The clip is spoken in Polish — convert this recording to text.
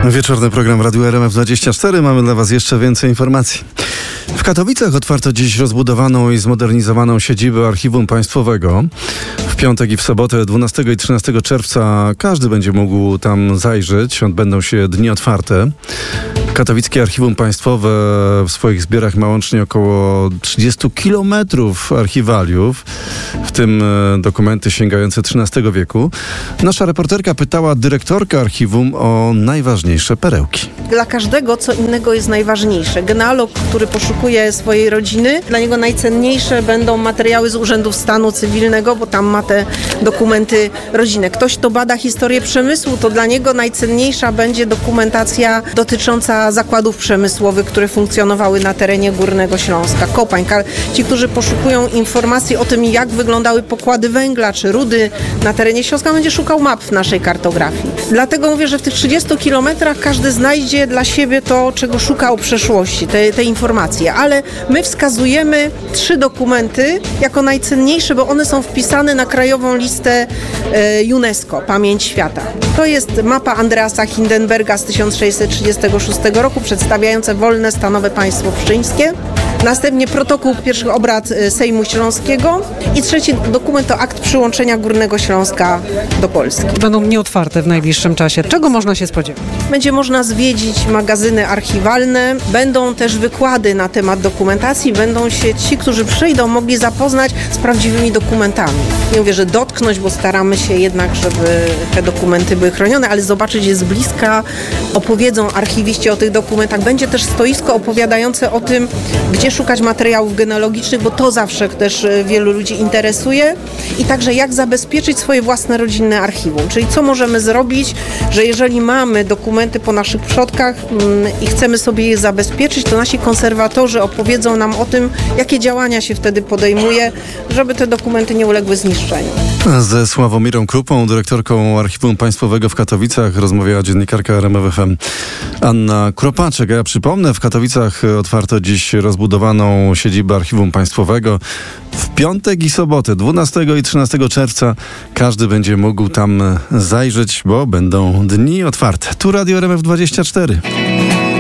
Wieczorny program Radiu RMF24. Mamy dla Was jeszcze więcej informacji. W Katowicach otwarto dziś rozbudowaną i zmodernizowaną siedzibę Archiwum Państwowego. W piątek i w sobotę 12 i 13 czerwca każdy będzie mógł tam zajrzeć. Odbędą się dni otwarte. Katowickie Archiwum Państwowe w swoich zbiorach ma łącznie około 30 kilometrów archiwaliów, w tym dokumenty sięgające XIII wieku. Nasza reporterka pytała dyrektorkę archiwum o najważniejsze perełki. Dla każdego co innego jest najważniejsze. Genealog, który poszukuje swojej rodziny, dla niego najcenniejsze będą materiały z Urzędów Stanu Cywilnego, bo tam ma te dokumenty rodzinne. Ktoś, kto bada historię przemysłu, to dla niego najcenniejsza będzie dokumentacja dotycząca zakładów przemysłowych, które funkcjonowały na terenie Górnego Śląska, kopalń. Ci, którzy poszukują informacji o tym, jak wyglądały pokłady węgla czy rudy na terenie Śląska, będzie szukał map w naszej kartografii. Dlatego mówię, że w tych 30 kilometrach każdy znajdzie dla siebie to, czego szukał w przeszłości, te informacje. Ale my wskazujemy 3 dokumenty jako najcenniejsze, bo one są wpisane na krajową listę UNESCO, Pamięć Świata. To jest mapa Andreasa Hindenberga z 1636 roku, przedstawiające wolne, stanowe państwo pszczyńskie. Następnie protokół pierwszych obrad Sejmu Śląskiego i 3 dokument to akt przyłączenia Górnego Śląska do Polski. Będą nieotwarte w najbliższym czasie. Czego można się spodziewać? Będzie można zwiedzić magazyny archiwalne, będą też wykłady na temat dokumentacji, będą się ci, którzy przyjdą, mogli zapoznać z prawdziwymi dokumentami. Nie mówię, że dotknąć, bo staramy się jednak, żeby te dokumenty były chronione, ale zobaczyć je z bliska, opowiedzą archiwiści o tych dokumentach. Będzie też stoisko opowiadające o tym, gdzie szukać materiałów genealogicznych, bo to zawsze też wielu ludzi interesuje i także jak zabezpieczyć swoje własne rodzinne archiwum, czyli co możemy zrobić, że jeżeli mamy dokumenty po naszych przodkach i chcemy sobie je zabezpieczyć, to nasi konserwatorzy opowiedzą nam o tym, jakie działania się wtedy podejmuje, żeby te dokumenty nie uległy zniszczeniu. Ze Sławomirą Krupą, dyrektorką Archiwum Państwowego w Katowicach, rozmawiała dziennikarka RMF FM Anna Kropaczek. A ja przypomnę, w Katowicach otwarto dziś rozbudowaną siedzibę Archiwum Państwowego. W piątek i sobotę, 12 i 13 czerwca, każdy będzie mógł tam zajrzeć, bo będą dni otwarte. Tu Radio RMF24.